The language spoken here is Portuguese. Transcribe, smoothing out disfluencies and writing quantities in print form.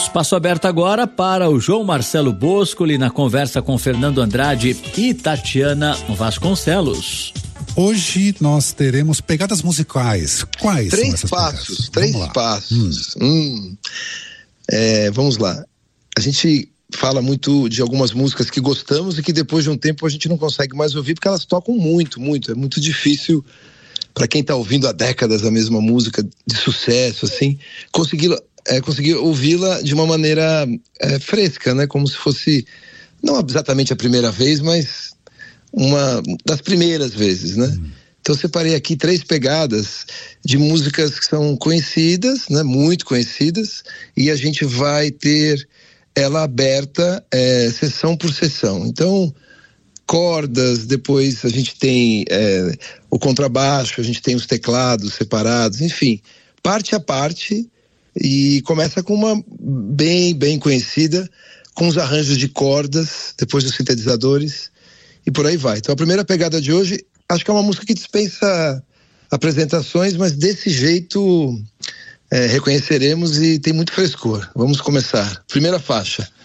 Espaço aberto agora para o João Marcelo Boscoli na conversa com Fernando Andrade e Tatiana Vasconcelos. Hoje nós teremos pegadas musicais. Quais são essas pegadas? Três passos. Vamos lá. A gente fala muito de algumas músicas que gostamos e que depois de um tempo a gente não consegue mais ouvir porque elas tocam muito. É muito difícil para quem está ouvindo há décadas a mesma música de sucesso, assim, conseguir ouvi-la de uma maneira fresca, né? Como se fosse, não exatamente a primeira vez, mas uma das primeiras vezes, né? Então eu separei aqui 3 pegadas de músicas que são conhecidas, né? Muito conhecidas, e a gente vai ter ela aberta sessão por sessão. Então, cordas, depois a gente tem o contrabaixo, a gente tem os teclados separados, enfim, parte a parte, e começa com uma bem conhecida, com os arranjos de cordas, depois dos sintetizadores, e por aí vai. Então a primeira pegada de hoje, acho que é uma música que dispensa apresentações, mas desse jeito reconheceremos e tem muito frescor. Vamos começar. Primeira faixa.